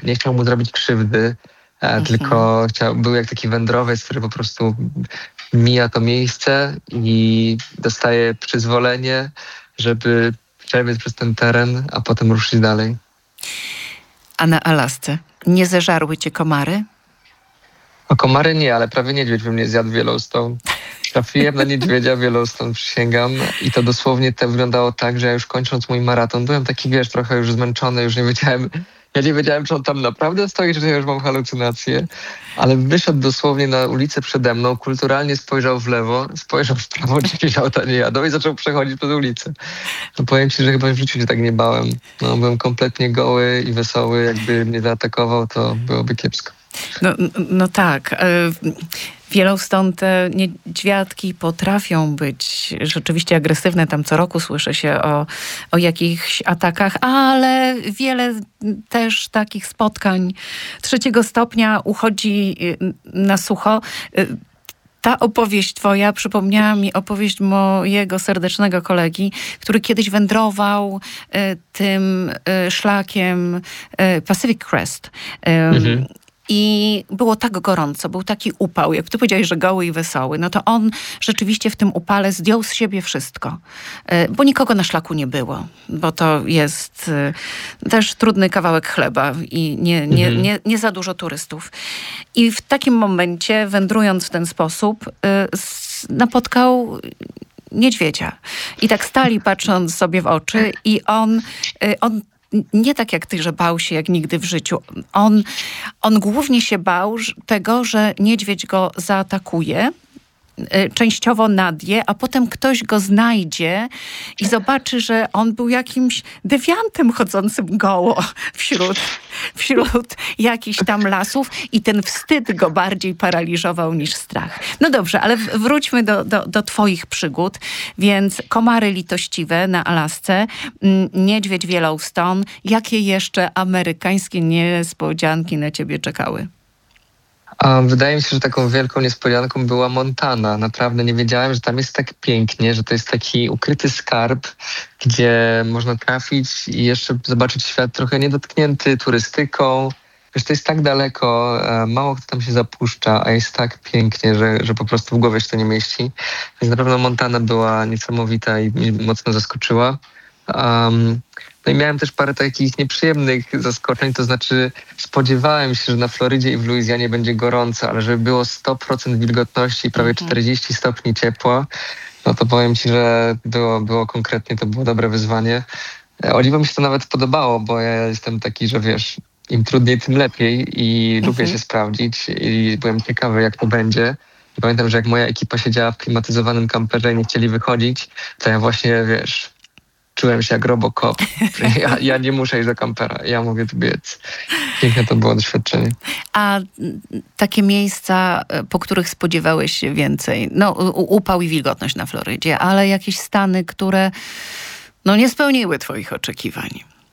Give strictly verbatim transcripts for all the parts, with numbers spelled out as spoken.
nie chciał mu zrobić krzywdy, mhm. tylko chciał, był jak taki wędrowiec, który po prostu mija to miejsce i dostaje przyzwolenie, żeby przebiec przez ten teren, a potem ruszyć dalej. A na Alasce nie zeżarły cię komary? O komary nie, ale prawie niedźwiedź by mnie zjadł w Yellowstone. Trafiłem na niedźwiedzia w Yellowstone, przysięgam. I to dosłownie to wyglądało tak, że ja już kończąc mój maraton, byłem taki, wiesz, trochę już zmęczony, już nie wiedziałem, ja nie wiedziałem, czy on tam naprawdę stoi, czy ja już mam halucynacje. Ale wyszedł dosłownie na ulicę przede mną, kulturalnie spojrzał w lewo, spojrzał w prawo, czy jakieś auta nie jadą i zaczął przechodzić przez ulicę. No powiem ci, że chyba w życiu się tak nie bałem. No, byłem kompletnie goły i wesoły. Jakby mnie zaatakował, to byłoby kiepsko. No, no tak. W Yellowstone te niedźwiadki potrafią być rzeczywiście agresywne. Tam co roku słyszy się o, o jakichś atakach, ale wiele też takich spotkań trzeciego stopnia uchodzi na sucho. Ta opowieść twoja przypomniała mi opowieść mojego serdecznego kolegi, który kiedyś wędrował y, tym y, szlakiem y, Pacific Crest. Y, mhm. I było tak gorąco, był taki upał. Jak ty powiedziałeś, że goły i wesoły, no to on rzeczywiście w tym upale zdjął z siebie wszystko. Bo nikogo na szlaku nie było. Bo to jest też trudny kawałek chleba i nie, nie, mhm. nie, nie za dużo turystów. I w takim momencie, wędrując w ten sposób, napotkał niedźwiedzia. I tak stali, patrząc sobie w oczy i on, on nie tak jak ty, że bał się jak nigdy w życiu. On, on głównie się bał tego, że niedźwiedź go zaatakuje, częściowo nadje, a potem ktoś go znajdzie i zobaczy, że on był jakimś dewiantem chodzącym goło wśród, wśród jakichś tam lasów i ten wstyd go bardziej paraliżował niż strach. No dobrze, ale wróćmy do, do, do twoich przygód. Więc komary litościwe na Alasce, niedźwiedź w Yellowstone. Jakie jeszcze amerykańskie niespodzianki na ciebie czekały? A wydaje mi się, że taką wielką niespodzianką była Montana. Naprawdę nie wiedziałem, że tam jest tak pięknie, że to jest taki ukryty skarb, gdzie można trafić i jeszcze zobaczyć świat trochę niedotknięty turystyką. Wiesz, to jest tak daleko, mało kto tam się zapuszcza, a jest tak pięknie, że, że po prostu w głowie się to nie mieści. Więc na pewno Montana była niesamowita i mnie mocno zaskoczyła. Um, No i miałem też parę takich nieprzyjemnych zaskoczeń, to znaczy spodziewałem się, że na Florydzie i w Luizjanie będzie gorąco, ale żeby było sto procent wilgotności i prawie czterdzieści stopni ciepła, no to powiem ci, że było, było konkretnie, to było dobre wyzwanie. O dziwo mi się to nawet podobało, bo ja jestem taki, że wiesz, im trudniej, tym lepiej i mhm. lubię się sprawdzić i byłem ciekawy, jak to będzie. I pamiętam, że jak moja ekipa siedziała w klimatyzowanym kamperze i nie chcieli wychodzić, to ja właśnie, wiesz... Czułem się jak Robocop. Ja, ja nie muszę iść do kampera. Ja mogę tu biec. Piękne to było doświadczenie. A takie miejsca, po których spodziewałeś się więcej? No, upał i wilgotność na Florydzie, ale jakieś stany, które no, nie spełniły twoich oczekiwań?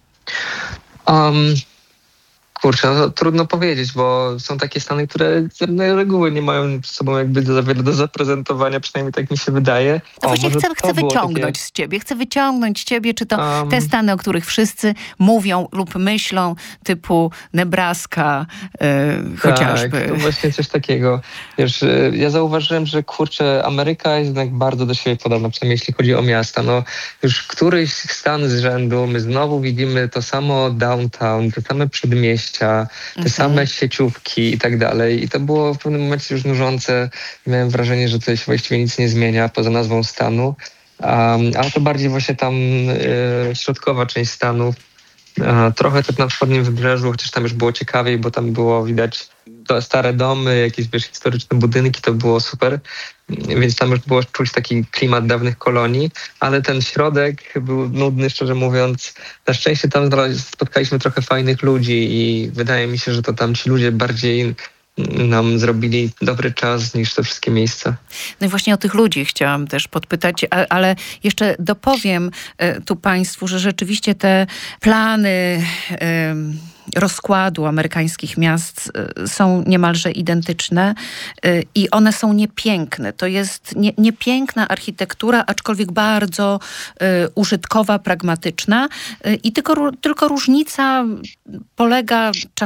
Um, kurczę, no, trudno powiedzieć, bo są takie stany, które z reguły nie mają z sobą jakby za wiele do zaprezentowania, przynajmniej tak mi się wydaje. To właśnie chcę, chcę wyciągnąć takie... z ciebie. Chcę wyciągnąć z ciebie, czy to um... te stany, o których wszyscy mówią lub myślą, typu Nebraska yy, tak, chociażby. Tak, to właśnie coś takiego. Wiesz, ja zauważyłem, że kurczę, Ameryka jest jednak bardzo do siebie podobna, przynajmniej jeśli chodzi o miasta. No, już któryś stan z rzędu, my znowu widzimy to samo downtown, te same przedmieścia, te mhm. same sieciówki i tak dalej. I to było w pewnym momencie już nużące. Miałem wrażenie, że tutaj się właściwie nic nie zmienia poza nazwą stanu. Um, ale to bardziej właśnie tam y, środkowa część stanu. E, trochę też na wschodnim wybrzeżu, chociaż tam już było ciekawiej, bo tam było widać to stare domy, jakieś wiesz, historyczne budynki, to było super. Więc tam już było czuć taki klimat dawnych kolonii, ale ten środek był nudny, szczerze mówiąc. Na szczęście tam spotkaliśmy trochę fajnych ludzi i wydaje mi się, że to tam ci ludzie bardziej nam zrobili dobry czas niż te wszystkie miejsca. No i właśnie o tych ludzi chciałam też podpytać, ale jeszcze dopowiem tu państwu, że rzeczywiście te plany rozkładu amerykańskich miast są niemalże identyczne i one są niepiękne. To jest nie, niepiękna architektura, aczkolwiek bardzo użytkowa, pragmatyczna i tylko, tylko różnica polega